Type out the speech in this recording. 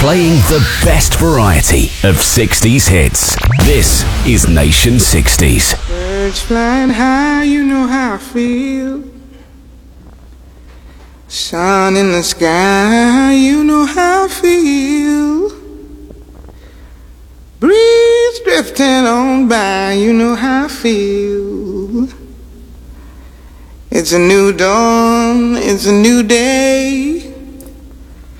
Playing the best variety of 60s hits. This is Nation 60s. Birds flying high, you know how I feel. Sun in the sky, you know how I feel. Breeze drifting on by, you know how I feel. It's a new dawn, it's a new day.